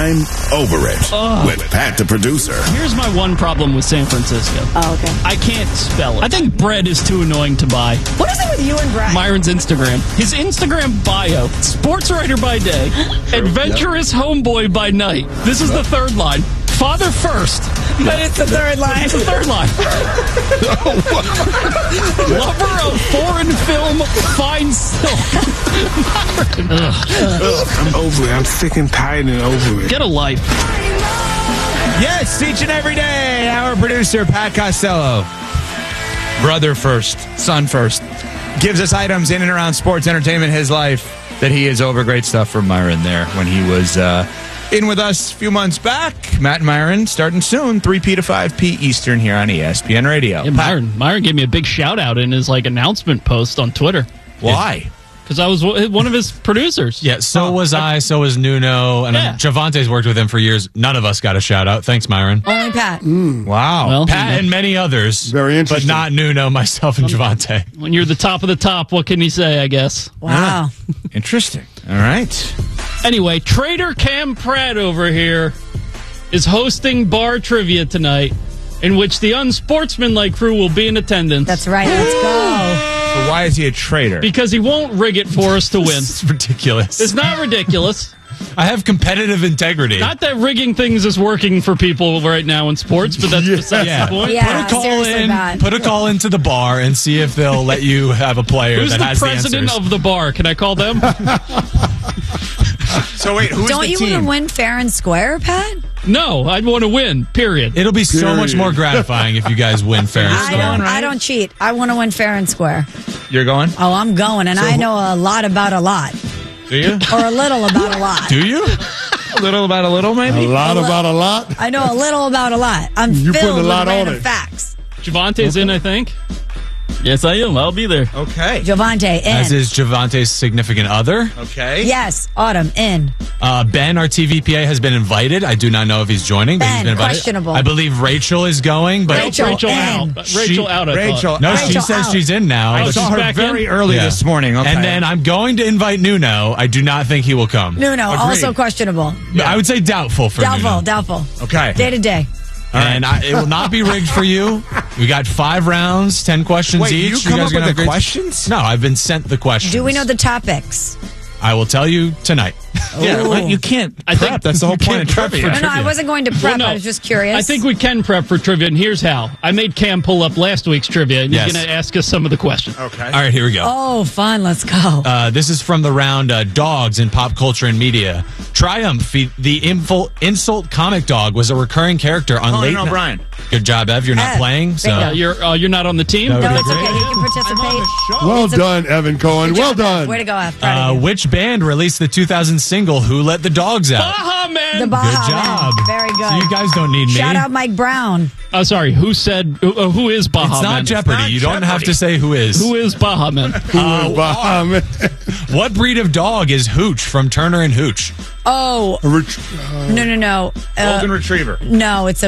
I'm Over It with Pat the producer. Here's my one problem with San Francisco. Oh, okay. I can't spell it. I think bread is too annoying to buy. What is it with you and Brad? Myron's Instagram. His Instagram bio, sports writer by day, adventurous homeboy by night. This is the third line. Father first. But it's the third line. It's the third line. Lover of foreign film, fine silk. I'm over it. I'm sick and tired and over it. Get a life. Yes, each and every day, our producer, Pat Costello, brother first, son first, gives us items in and around sports, entertainment, his life, that he is over. Great stuff from Myron there when he was in with us a few months back. Matt and Myron starting soon, 3P to 5P Eastern here on ESPN Radio. Yeah, Myron gave me a big shout out in his announcement post on Twitter. Why? Because I was one of his producers. Yeah, so was I, so was Nuno, and Javante's worked with him for years. None of us got a shout out. Thanks, Myron. Only Pat. Wow. Well, Pat and many others. Very interesting. But not Nuno, myself, and Javante. When you're the top of the top, what can you say, I guess? Wow. Interesting. All right. Anyway, Trader Cam Pratt over here is hosting bar trivia tonight, in which the unsportsmanlike crew will be in attendance. That's right. Let's go. So why is he a traitor? Because he won't rig it for us to win. It's ridiculous. It's not ridiculous. I have competitive integrity. Not that rigging things is working for people right now in sports, but that's besides the point. Yeah, put a call seriously in. bad. Put a call into the bar and see if they'll let you have a player Who's that the has president the answers. of the bar? Can I call them? So wait, who's Don't the you team? want to win fair and square, Pat? No, I'd want to win, period. It'll be so much more gratifying if you guys win fair and square. I don't cheat. I want to win fair and square. You're going? Oh, I'm going, and I know a lot about a lot. Do you? Or a little about a lot. Do you? A little about a little, maybe? A lot about a lot. I know a little about a lot. I'm You putting filled a lot with on random it. facts. Javante's in, I think. Yes, I am. I'll be there. Okay. Javante, in. As is Javante's significant other. Okay. Yes, Autumn, in. Ben, our TVPA, has been invited. I do not know if he's joining, but he's Ben, been invited. questionable. I believe Rachel is going, but Rachel Rachel in. out. Rachel out, I Rachel. thought. no, Rachel she says out. she's in now. I Oh, but saw she's her back very in? early Yeah. this morning. Okay. And then I'm going to invite Nuno. I do not think he will come. Nuno, Agreed. also questionable. I would say doubtful for Nuno. Doubtful. Okay. Day to day. And it will not be rigged for you. We got 5 rounds, 10 questions Wait, each. you come guys up are gonna with have the great- questions? No, I've been sent the questions. Do we know the topics? I will tell you tonight. Yeah, Ooh. well, you can't I think prep. That's the whole you point of can't prep for trivia. No, I wasn't going to prep. Well, no. I was just curious. I think we can prep for trivia, and here's how. I made Cam pull up last week's trivia, and Yes. he's going to ask us some of the questions. Okay. All right, here we go. Oh, fun. Let's go. This is from the round Dogs in Pop Culture and Media. Triumph, the insult comic dog, was a recurring character on Conan Late Night. O'Brien. Good job, Ev. You're not Ev, playing, so bingo. You're not on the team? That would No, be it's great. okay. You can participate. Well done, Evan Cohen. Good Well job, Ev. done. Way to go, F. Proud of you. which band released the 2000 single "Who Let the Dogs Out"? Baha Man! The Baha Good job. Man. Very good. So you guys don't need me. Shout out Mike Brown. Oh, sorry. Who said? Who is Baha It's Man? not Jeopardy. not You don't have Jeopardy. to say who is. Who is Baha Man? Bahamas. What breed of dog is Hooch from Turner and Hooch? Oh, no. Golden Retriever. No, it's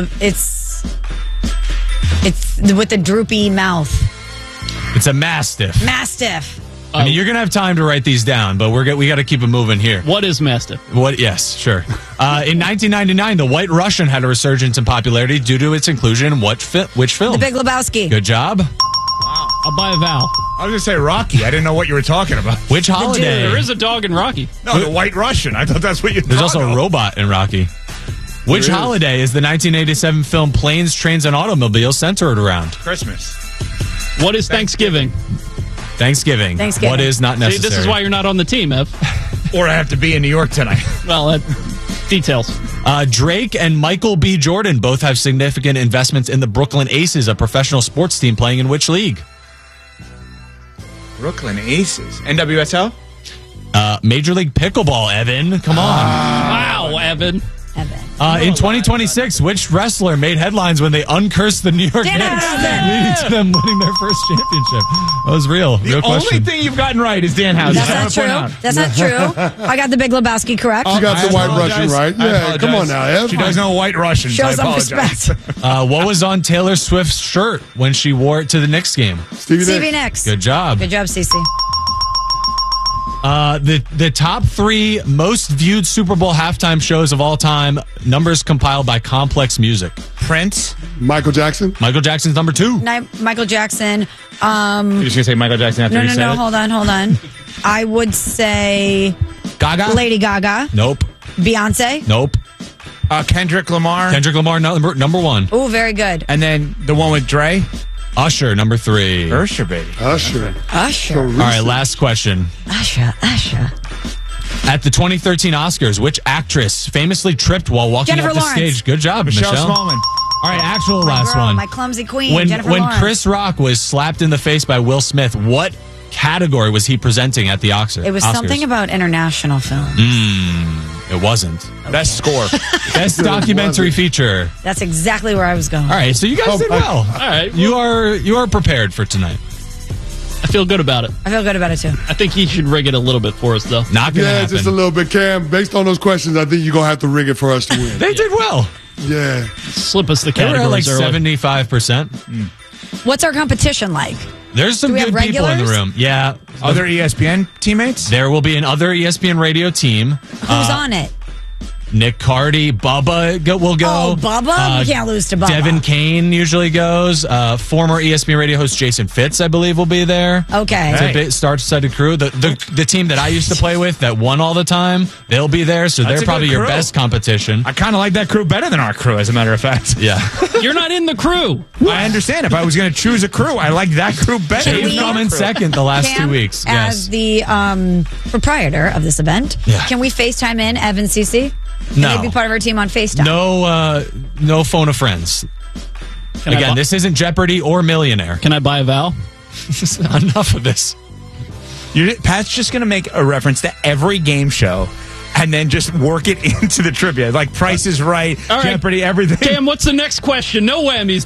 with the droopy mouth. It's a Mastiff. Mastiff. I mean, you're gonna have time to write these down, but we got to keep it moving here. What is Mastiff? What? Yes, sure. In 1999, The White Russian had a resurgence in popularity due to its inclusion in which film? The Big Lebowski. Good job. I'll buy a vowel. I was going to say Rocky. I didn't know what you were talking about. Which holiday? There is a dog in Rocky. No, the White Russian. I thought that's what you There's also a robot in Rocky. Which holiday is the 1987 film Planes, Trains, and Automobiles centered around? Christmas. What is Thanksgiving? Thanksgiving. Thanksgiving. What is not See, necessary? this is why you're not on the team, Ev. Or I have to be in New York tonight. Well, details. Drake and Michael B. Jordan both have significant investments in the Brooklyn Aces, a professional sports team playing in which league? Brooklyn Aces. NWSL? Major League Pickleball, Evan. Come on. Wow, Evan. Evan. In 2026, which wrestler made headlines when they uncursed the New York Dan Knicks, Housen. leading to them winning their first championship? That was real. The Real only question. thing you've gotten right is Dan Housen. That's I not wanna point true. out. That's not true. I got the Big Lebowski correct. You got I the White apologize. Russian right. I Yeah, apologize. come on now, Ev. She does know White Russians. Show I some apologize. respect. What was on Taylor Swift's shirt when she wore it to the Knicks game? Stevie Stevie Nicks. Nicks. Good job. Good job, Cece. The top 3 most viewed Super Bowl halftime shows of all time, numbers compiled by Complex Music. Prince. Michael Jackson. Michael Jackson's number 2. Michael Jackson. You're just going to say Michael Jackson after you said it? Hold on. I would say Gaga? Lady Gaga. Nope. Beyonce. Nope. Kendrick Lamar. Kendrick Lamar, number 1. Oh, very good. And then the one with Dre. Usher, number 3. Usher, baby. Usher. Usher. All right, last question. Usher. At the 2013 Oscars, which actress famously tripped while walking Jennifer up the Lawrence. stage? Good job, Michelle Michelle. Smallman. All right, actual My last girl, one. my clumsy queen, When Jennifer when Lawrence. Chris Rock was slapped in the face by Will Smith, what category was he presenting at the Oscars? It was something about international film. It wasn't. Best score. Best documentary feature. That's exactly where I was going. All right, so you guys did well. All right, you are prepared for tonight. I feel good about it. I feel good about it, too. I think he should rig it a little bit for us, though. Not gonna Yeah, happen. just a little bit, Cam. Based on those questions, I think you're going to have to rig it for us to win. They did well. Yeah. Slip us the They were at like categories early. 75%. What's our competition like? There's some Do we have good people in the regulars? room. Yeah. Other ESPN teammates? There will be another ESPN radio team. Who's on it? Nick Cardy, Bubba will go. Oh, Bubba? You can't lose to Bubba. Devin Kane usually goes. Former ESPN radio host Jason Fitz, I believe, will be there. Okay. It's a bit star-studded crew. The team that I used to play with that won all the time, they'll be there. So That's they're a probably good your crew. best competition. I kind of like that crew better than our crew, as a matter of fact. Yeah. You're not in the crew. I understand. If I was going to choose a crew, I like that crew better. You've come in second the last Cam, 2 weeks. As Yes. the proprietor of this event, Yeah. can we FaceTime in Evan CC? Can No. they be part of our team on FaceTime? No phone of friends. Can I Again, bu- this isn't Jeopardy or Millionaire. Can I buy a vowel? Enough of this. Pat's just going to make a reference to every game show and then just work it into the trivia. Like Price is Right, All right. Jeopardy, everything. Cam, what's the next question? No whammies.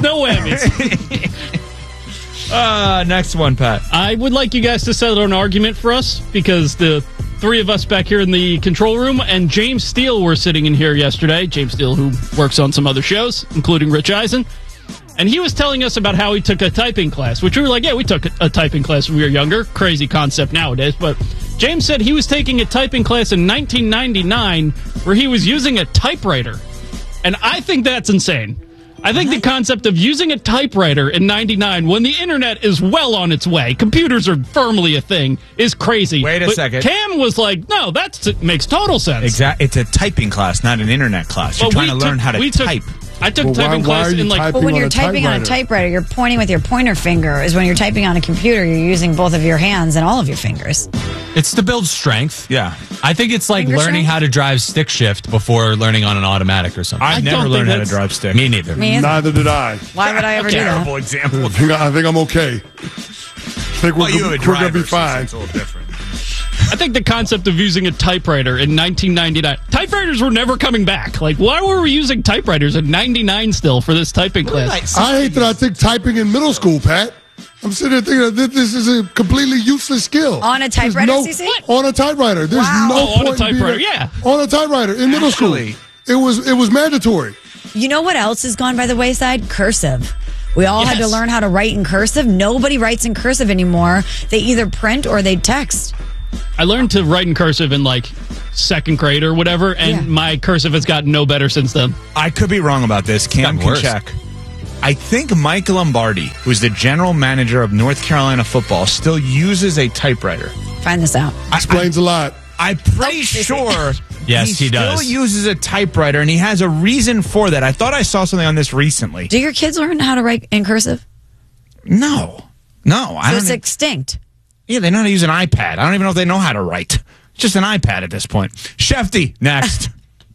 Next one, Pat. I would like you guys to settle an argument for us because the 3 of us back here in the control room and James Steele were sitting in here yesterday. James Steele, who works on some other shows, including Rich Eisen. And he was telling us about how he took a typing class, which we were like, yeah, we took a typing class when we were younger. Crazy concept nowadays. But James said he was taking a typing class in 1999 where he was using a typewriter. And I think that's insane. I think the concept of using a typewriter in 99 when the internet is well on its way, computers are firmly a thing, is crazy. Wait a But second. Cam was like, no, that makes total sense. Exactly. It's a typing class, not an internet class. You're But trying to learn how to type. I took Well, typing why class are you in like typing? But when on you're a typing on a typewriter. typewriter, you're pointing with your pointer finger. Is when you're typing on a computer, you're using both of your hands and all of your fingers. It's to build strength. Yeah. I think it's like Finger learning strength? how to drive stick shift before learning on an automatic or something. I've don't never think learned how to that's- drive stick. Me neither. Me, Neither did I. why would I ever do that? Terrible example. I think I'm okay. I think Well, you have a we're going to driver, be fine. It's a little different. I think the concept of using a typewriter in 1999, typewriters were never coming back. Like, why were we using typewriters in 99 still for this typing class? I hate that I took typing in middle school, Pat. I'm sitting there thinking that this is a completely useless skill. On a There's typewriter, no, CC? On a typewriter. There's Wow. no Oh, on a point in being typewriter, yeah. On a typewriter in middle school. Actually- It was mandatory. You know what else has gone by the wayside? Cursive. We all had to Yes. learn how to write in cursive. Nobody writes in cursive anymore. They either print or they text. I learned to write in cursive in like second grade or whatever, and Yeah. my cursive has gotten no better since then. I could be wrong about this. Cam gotten can worse. check. I think Mike Lombardi, who's the general manager of North Carolina football, still uses a typewriter. Find this out. Explains a lot. I'm pretty sure Yes, he does. still uses a typewriter, and he has a reason for that. I thought I saw something on this recently. Do your kids learn how to write in cursive? No. I So don't it's think- extinct. Yeah, they know how to use an iPad. I don't even know if they know how to write. It's just an iPad at this point. Shefty, next.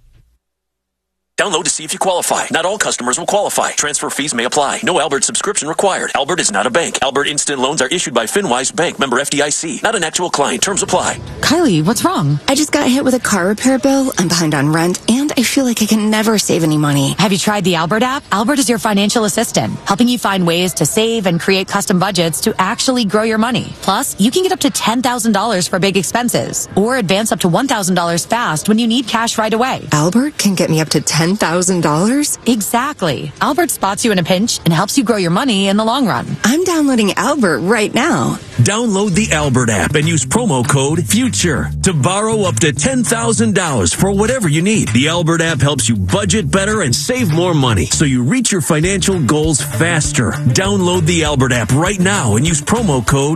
Download to see if you qualify. Not all customers will qualify. Transfer fees may apply. No Albert subscription required. Albert is not a bank. Albert Instant Loans are issued by FinWise Bank, member FDIC. Not an actual client. Terms apply. Kylie, what's wrong? I just got hit with a car repair bill. I'm behind on rent, and I feel like I can never save any money. Have you tried the Albert app? Albert is your financial assistant, helping you find ways to save and create custom budgets to actually grow your money. Plus, you can get up to $10,000 for big expenses or advance up to $1,000 fast when you need cash right away. Albert can get me up to $10,000 $10,000? Exactly. Albert spots you in a pinch and helps you grow your money in the long run. I'm downloading Albert right now. Download the Albert app and use promo code FUTURE to borrow up to $10,000 for whatever you need. The Albert app helps you budget better and save more money so you reach your financial goals faster. Download the Albert app right now and use promo code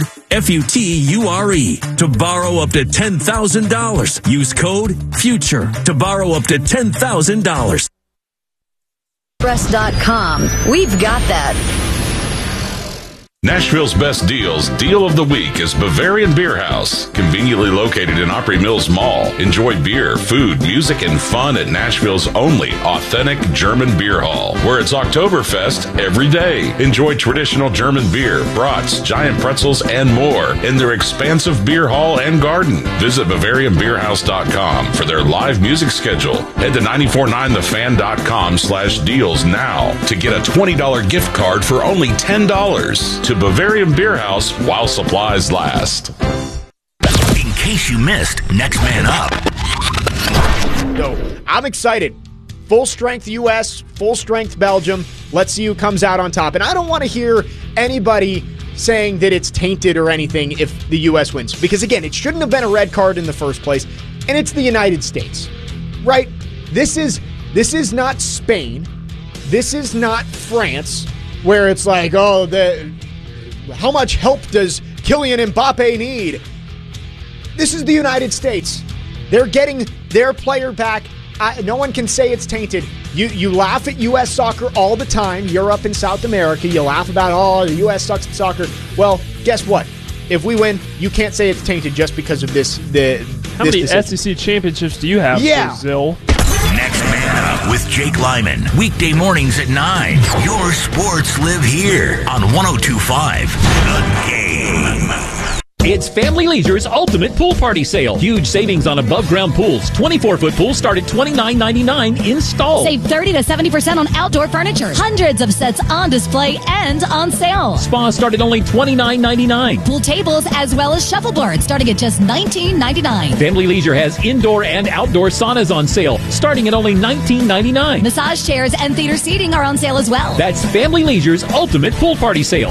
FUTURE to borrow up to $10,000. Use code FUTURE to borrow up to $10,000. Express.com. We've got that. Nashville's best deals. Deal of the week is Bavarian Beer House, conveniently located in Opry Mills Mall. Enjoy beer, food, music, and fun at Nashville's only authentic German beer hall, where it's Oktoberfest every day. Enjoy traditional German beer, brats, giant pretzels, and more in their expansive beer hall and garden. Visit BavarianBeerHouse.com for their live music schedule. Head to 949thefan.com/deals now to get a $20 gift card for only $10 to Bavarian Beer House while supplies last. In case you missed, Next Man Up. So, I'm excited. Full strength U.S., full strength Belgium. Let's see who comes out on top. And I don't want to hear anybody saying that it's tainted or anything if the U.S. wins. Because, again, it shouldn't have been a red card in the first place. And it's the United States, right? This is not Spain. This is not France, where it's like, oh, how much help does Kylian Mbappe need? This is the United States. They're getting their player back. No one can say it's tainted. You laugh at U.S. soccer all the time. Europe and South America, you laugh about, oh, the U.S. sucks at soccer. Well, guess what? If we win, you can't say it's tainted just because of this. How many SEC championships do you have, Brazil? Next Man Up with Jake Lyman. Weekday mornings at 9. Your sports live here on 102.5 The Game. It's Family Leisure's Ultimate Pool Party Sale. Huge savings on above-ground pools. 24-foot pools start at $29.99 installed. Save 30 to 70% on outdoor furniture. Hundreds of sets on display and on sale. Spas start at only $29.99. Pool tables as well as shuffleboards starting at just $19.99. Family Leisure has indoor and outdoor saunas on sale starting at only $19.99. Massage chairs and theater seating are on sale as well. That's Family Leisure's Ultimate Pool Party Sale.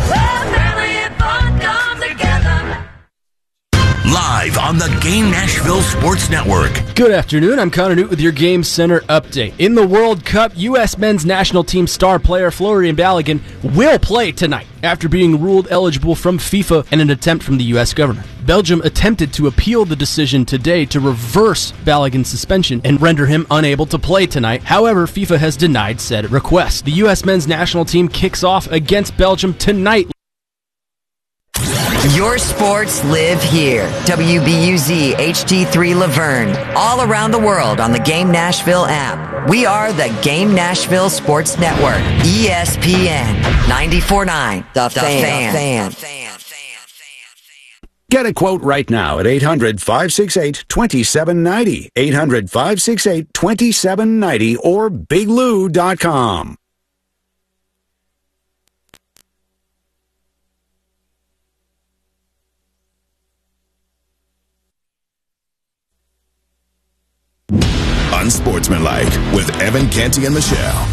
Live on the Game Nashville Sports Network. Good afternoon. I'm Connor Newt with your Game Center update. In the World Cup, U.S. men's national team star player Florian Balogun will play tonight after being ruled eligible from FIFA in an attempt from the U.S. government. Belgium attempted to appeal the decision today to reverse Balogun's suspension and render him unable to play tonight. However, FIFA has denied said request. The U.S. men's national team kicks off against Belgium tonight. Your sports live here. WBUZ HD3 Laverne. All around the world on the Game Nashville app. We are the Game Nashville Sports Network. ESPN 94.9. The Fan. Get a quote right now at 800-568-2790. 800-568-2790 or biglou.com. Unsportsmanlike with Evan Canty and Michelle.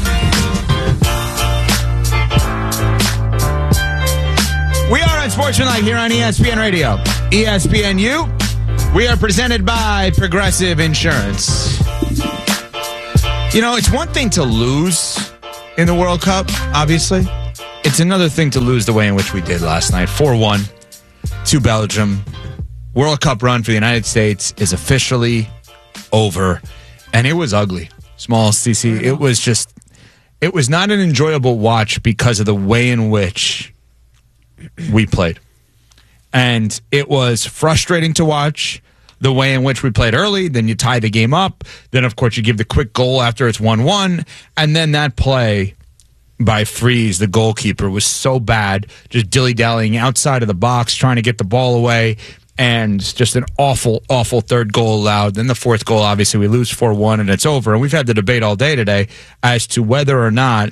We are Unsportsmanlike here on ESPN Radio. ESPNU. We are presented by Progressive Insurance. You know, it's one thing to lose in the World Cup, obviously. It's another thing to lose the way in which we did last night. 4-1 to Belgium. World Cup run for the United States is officially over. And it was ugly. Small CC. It was not an enjoyable watch because of the way in which we played. And it was frustrating to watch the way in which we played early. Then you tie the game up. Then, of course, you give the quick goal after it's 1-1. And then that play by Freeze, the goalkeeper, was so bad. Just dilly-dallying outside of the box, trying to get the ball away. And just an awful, awful third goal allowed. Then the fourth goal, obviously, we lose 4-1, and it's over. And we've had the debate all day today as to whether or not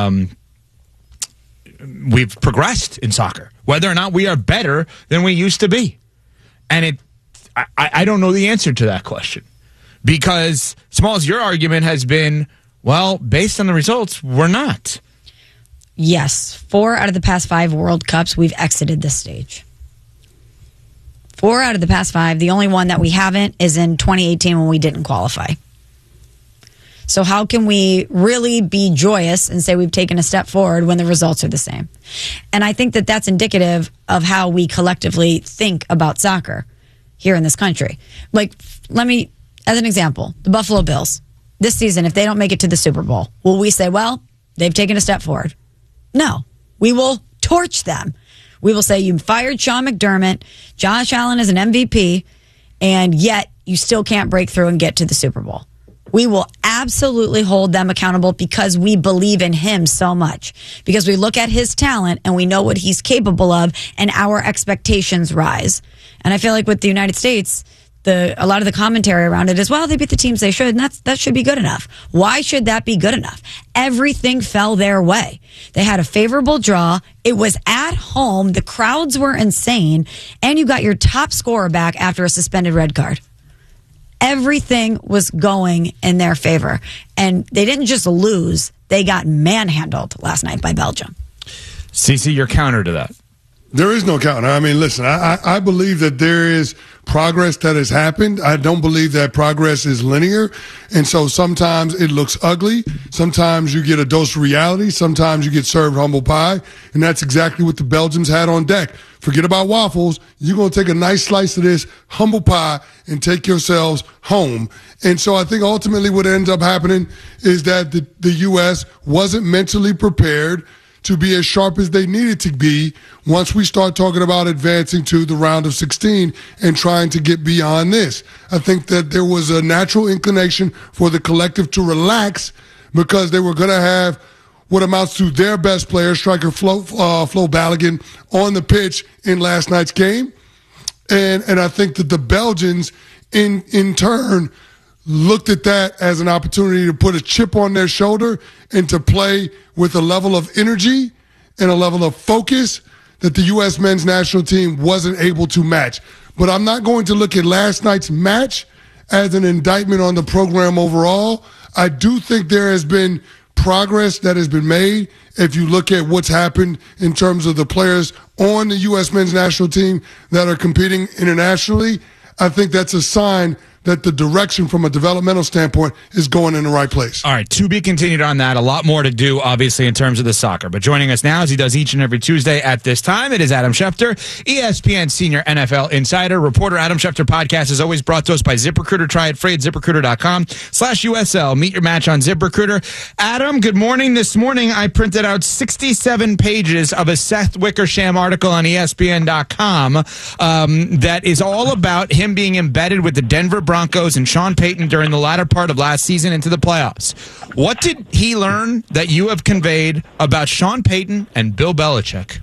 we've progressed in soccer, whether or not we are better than we used to be. And I don't know the answer to that question. Because, Smalls, your argument has been, Well, based on the results, we're not. Yes. 4 out of the past 5 World Cups, we've exited this stage. 4 out of the past 5. The only one that we haven't is in 2018 when we didn't qualify. So how can we really be joyous and say we've taken a step forward when the results are the same? And I think that that's indicative of how we collectively think about soccer here in this country. Like, let me, as an example, the Buffalo Bills. This season, if they don't make it to the Super Bowl, will we say, well, they've taken a step forward? No. We will torch them. We will say, you fired Sean McDermott, Josh Allen is an MVP, and yet you still can't break through and get to the Super Bowl. We will absolutely hold them accountable because we believe in him so much. Because we look at his talent and we know what he's capable of, and our expectations rise. And I feel like with the United States, a lot of the commentary around it is, well, they beat the teams they should, and that should be good enough. Why should that be good enough? Everything fell their way. They had a favorable draw. It was at home. The crowds were insane. And you got your top scorer back after a suspended red card. Everything was going in their favor. And they didn't just lose. They got manhandled last night by Belgium. CC, your counter to that. There is no counter. I mean, listen, I believe that there is progress that has happened. I don't believe that progress is linear. And so sometimes it looks ugly. Sometimes you get a dose of reality. Sometimes you get served humble pie. And that's exactly what the Belgians had on deck. Forget about waffles. You're going to take a nice slice of this humble pie and take yourselves home. And so I think ultimately what ends up happening is that the U.S. wasn't mentally prepared to be as sharp as they needed to be once we start talking about advancing to the round of 16 and trying to get beyond this. I think that there was a natural inclination for the collective to relax because they were going to have what amounts to their best player, striker Flo Balogun, on the pitch in last night's game. And I think that the Belgians, in turn, looked at that as an opportunity to put a chip on their shoulder and to play with a level of energy and a level of focus that the U.S. men's national team wasn't able to match. But I'm not going to look at last night's match as an indictment on the program overall. I do think there has been progress that has been made. If you look at what's happened in terms of the players on the U.S. men's national team that are competing internationally, I think that's a sign that the direction from a developmental standpoint is going in the right place. All right, to be continued on that. A lot more to do, obviously, in terms of the soccer. But joining us now, as he does each and every Tuesday at this time, it is Adam Schefter, ESPN Senior NFL Insider. Reporter Adam Schefter podcast is always brought to us by ZipRecruiter. Try it free at ZipRecruiter.com/USL. Meet your match on ZipRecruiter. Adam, good morning. This morning, I printed out 67 pages of a Seth Wickersham article on ESPN.com that is all about him being embedded with the Denver Broncos and Sean Payton during the latter part of last season into the playoffs. What did he learn that you have conveyed about Sean Payton and Bill Belichick?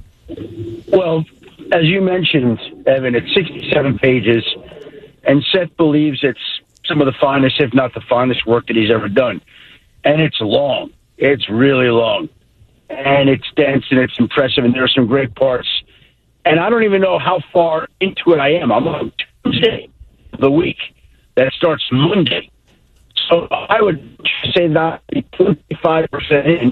Well, as you mentioned, Evan, it's 67 pages, and Seth believes it's some of the finest, if not the finest work that he's ever done. And it's long. It's really long. And it's dense, and it's impressive, and there are some great parts. And I don't even know how far into it I am. I'm on Tuesday of the week. That starts Monday. So I would say that 25% in.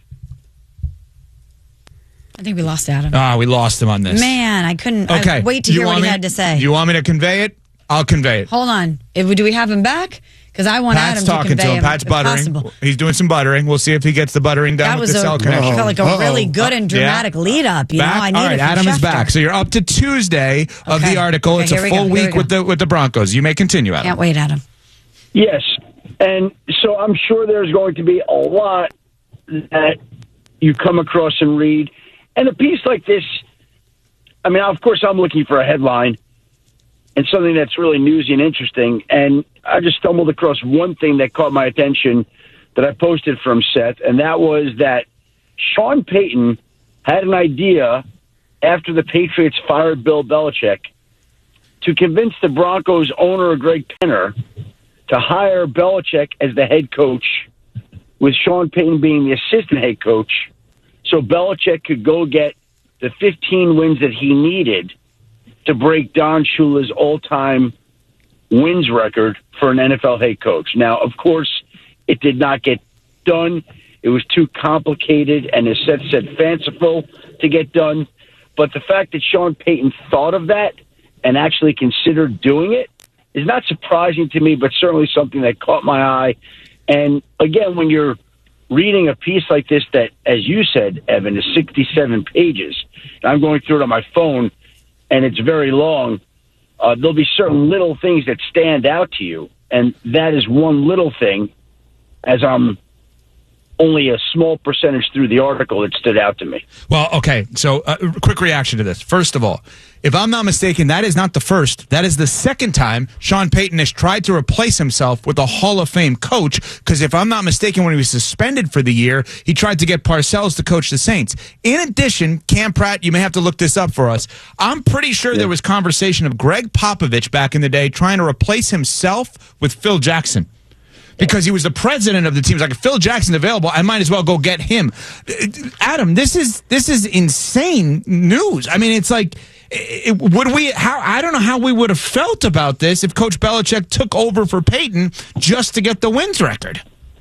I think we lost Adam. We lost him on this. Man, I couldn't Okay. wait to hear what he had to say. Do you want me to convey it? I'll convey it. Hold on. Do we have him back? Because I want Pat's Adam talking to convey him. Pat's if buttering. possible. He's doing some buttering. We'll see if he gets the buttering done That with was the cell connection. felt like a really good and dramatic lead up. You know, I need All right, it from Adam is Schefter. back. So you're up to Tuesday of Okay. the article. Okay, It's a here we full go, here week we with the Broncos. You may continue, Adam. Can't wait, Adam. Yes. And so I'm sure there's going to be a lot that you come across and read. And a piece like this, I mean, of course, I'm looking for a headline and something that's really newsy and interesting. And I just stumbled across one thing that caught my attention that I posted from Seth, and that was that Sean Payton had an idea after the Patriots fired Bill Belichick to convince the Broncos owner, Greg Penner, to hire Belichick as the head coach, with Sean Payton being the assistant head coach, so Belichick could go get the 15 wins that he needed to break Don Shula's all-time wins record for an NFL head coach. Now, of course, it did not get done. It was too complicated and, as Seth said, fanciful to get done. But the fact that Sean Payton thought of that and actually considered doing it is not surprising to me, but certainly something that caught my eye. And again, when you're reading a piece like this that, as you said, Evan, is 67 pages, and I'm going through it on my phone, and it's very long, there'll be certain little things that stand out to you. And that is one little thing, as I'm only a small percentage through the article, that stood out to me. Well, okay, so quick reaction to this. First of all, if I'm not mistaken, that is not the first. That is the second time Sean Payton has tried to replace himself with a Hall of Fame coach, because if I'm not mistaken, when he was suspended for the year, he tried to get Parcells to coach the Saints. In addition, Cam Pratt, you may have to look this up for us, I'm pretty sure there was conversation of Greg Popovich back in the day trying to replace himself with Phil Jackson. Because he was the president of the team. It's like, if Phil Jackson's available, I might as well go get him. Adam, this is insane news. I mean, it's like, I don't know how we would have felt about this if Coach Belichick took over for Payton just to get the wins record.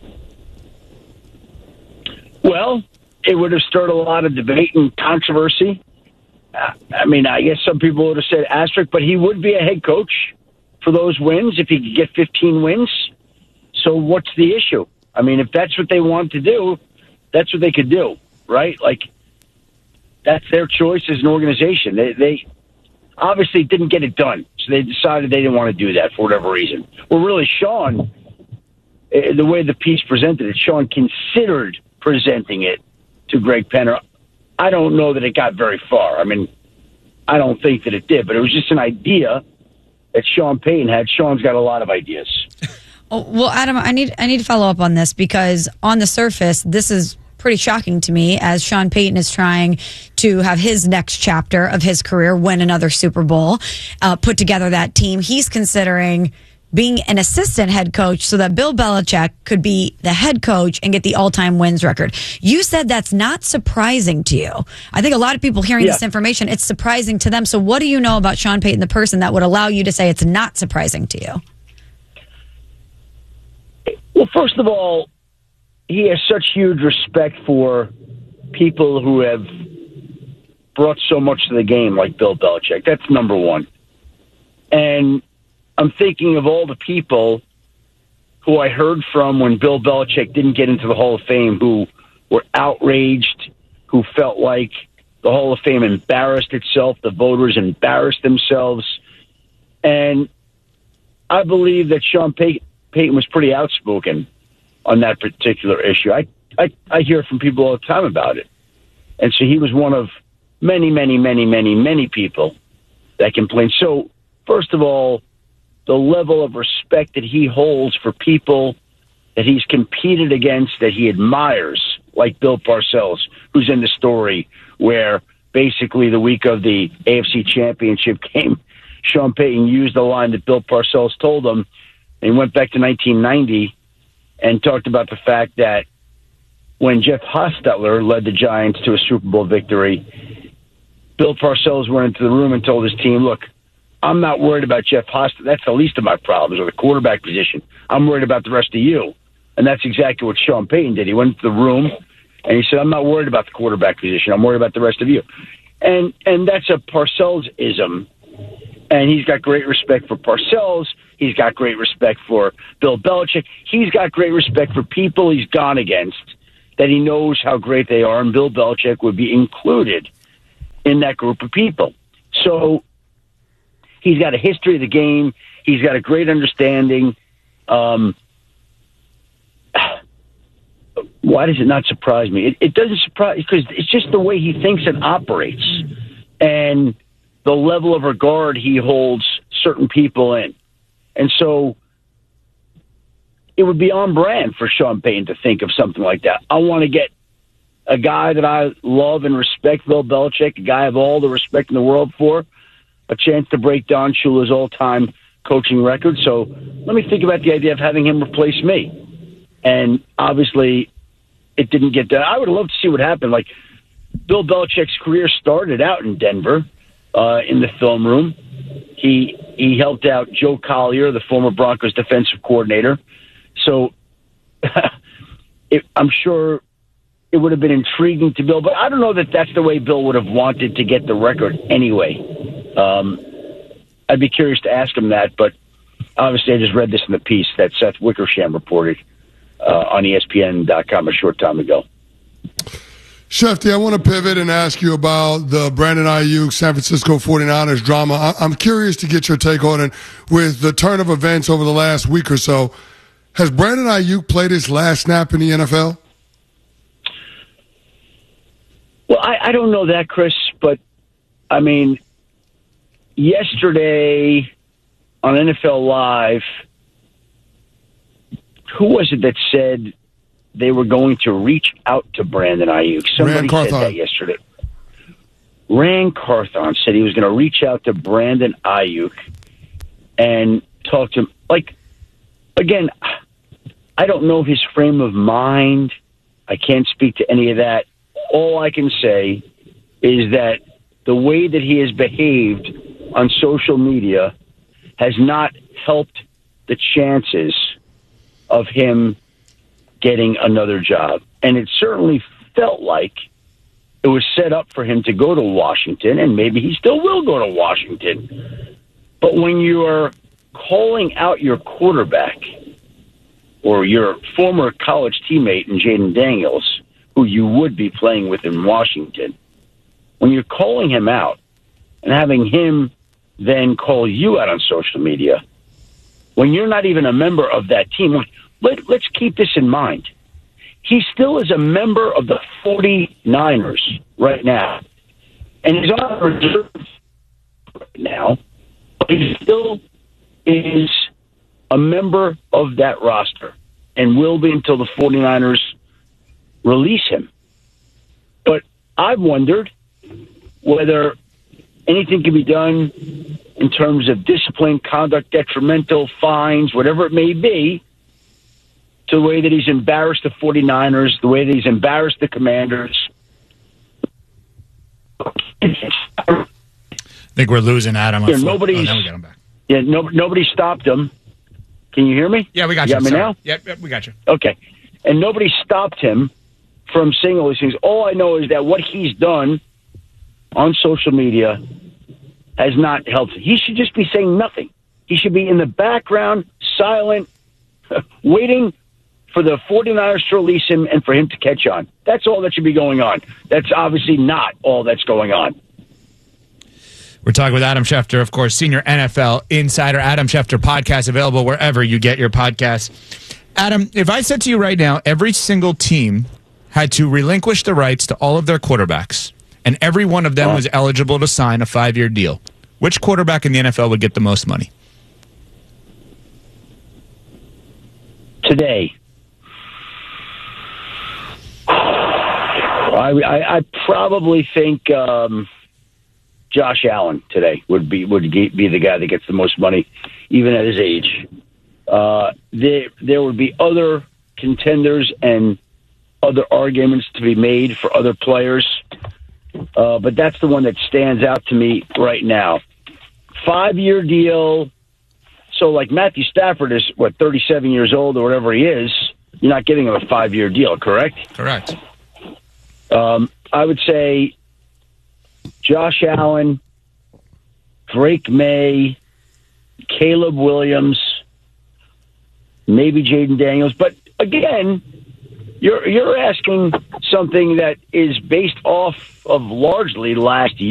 Well, it would have stirred a lot of debate and controversy. I mean, I guess some people would have said asterisk, but he would be a head coach for those wins if he could get 15 wins. So what's the issue? I mean, if that's what they want to do, that's what they could do, right? Like, that's their choice as an organization. They obviously didn't get it done, so they decided they didn't want to do that for whatever reason. Well, really, Sean, the way the piece presented it, Sean considered presenting it to Greg Penner. I don't know that it got very far. I mean, I don't think that it did, but it was just an idea that Sean Payton had. Sean's got a lot of ideas. Oh, well, Adam, I need to follow up on this, because on the surface, this is pretty shocking to me, as Sean Payton is trying to have his next chapter of his career, win another Super Bowl, put together that team. He's considering being an assistant head coach so that Bill Belichick could be the head coach and get the all-time wins record. You said that's not surprising to you. I think a lot of people hearing this information, it's surprising to them. So what do you know about Sean Payton, the person, that would allow you to say it's not surprising to you? Well, first of all, he has such huge respect for people who have brought so much to the game, like Bill Belichick. That's number one. And I'm thinking of all the people who I heard from when Bill Belichick didn't get into the Hall of Fame, who were outraged, who felt like the Hall of Fame embarrassed itself, the voters embarrassed themselves. And I believe that Sean Payton was pretty outspoken on that particular issue. I hear from people all the time about it. And so he was one of many people that complained. So, first of all, the level of respect that he holds for people that he's competed against, that he admires, like Bill Parcells, who's in the story where basically the week of the AFC Championship game, Sean Payton used the line that Bill Parcells told him. And he went back to 1990 and talked about the fact that when Jeff Hostetler led the Giants to a Super Bowl victory, Bill Parcells went into the room and told his team, look, I'm not worried about Jeff Hostetler. That's the least of my problems, or the quarterback position. I'm worried about the rest of you. And that's exactly what Sean Payton did. He went into the room and he said, I'm not worried about the quarterback position. I'm worried about the rest of you. And that's a Parcells-ism. And he's got great respect for Parcells. He's got great respect for Bill Belichick. He's got great respect for people he's gone against, that he knows how great they are, and Bill Belichick would be included in that group of people. So he's got a history of the game. He's got a great understanding. Why does it not surprise me? It doesn't surprise, because it's just the way he thinks and operates, and the level of regard he holds certain people in. And so it would be on brand for Sean Payton to think of something like that. I want to get a guy that I love and respect, Bill Belichick, a guy I have all the respect in the world for, a chance to break Don Shula's all-time coaching record. So let me think about the idea of having him replace me. And obviously it didn't get done. I would love to see what happened. Like, Bill Belichick's career started out in Denver in the film room. He helped out Joe Collier, the former Broncos defensive coordinator. So I'm sure it would have been intriguing to Bill, but I don't know that that's the way Bill would have wanted to get the record anyway. I'd be curious to ask him that, but obviously I just read this in the piece that Seth Wickersham reported on ESPN.com a short time ago. Shefty, I want to pivot and ask you about the Brandon Ayuk San Francisco 49ers drama. I'm curious to get your take on it with the turn of events over the last week or so. Has Brandon Ayuk played his last snap in the NFL? Well, I don't know that, Chris, but, I mean, yesterday on NFL Live, who was it that said they were going to reach out to Brandon Ayuk? Somebody said that yesterday. Ran Carthon said he was going to reach out to Brandon Ayuk and talk to him. Like, again, I don't know his frame of mind. I can't speak to any of that. All I can say is that the way that he has behaved on social media has not helped the chances of him getting another job. And it certainly felt like it was set up for him to go to Washington, and maybe he still will go to Washington. But when you are calling out your quarterback or your former college teammate in Jaden Daniels, who you would be playing with in Washington, when you're calling him out and having him then call you out on social media, when you're not even a member of that team, let's keep this in mind. He still is a member of the 49ers right now, and he's on reserve right now, but he still is a member of that roster and will be until the 49ers release him. But I've wondered whether anything can be done in terms of discipline, conduct, detrimental, fines, whatever it may be, to the way that he's embarrassed the 49ers, the way that he's embarrassed the Commanders. I think we're losing Adam. Yeah, now we got him back. Yeah, nobody stopped him. Can you hear me? Yeah, we got you. You got me now? Yep, we got you. Okay. And nobody stopped him from saying all these things. All I know is that what he's done on social media has not helped. He should just be saying nothing. He should be in the background, silent, waiting for the 49ers to release him and for him to catch on. That's all that should be going on. That's obviously not all that's going on. We're talking with Adam Schefter, of course, senior NFL insider. Adam Schefter podcast available wherever you get your podcasts. Adam, if I said to you right now, every single team had to relinquish the rights to all of their quarterbacks, and every one of them was eligible to sign a 5-year deal, which quarterback in the NFL would get the most money? Today, I probably think Josh Allen today would be the guy that gets the most money, even at his age. There would be other contenders and other arguments to be made for other players, but that's the one that stands out to me right now. 5-year deal. So, like, Matthew Stafford is, 37 years old or whatever he is. You're not giving him a 5-year deal, correct? Correct. I would say Josh Allen, Drake May, Caleb Williams, maybe Jaden Daniels. But, again, you're asking something that is based off of largely last year.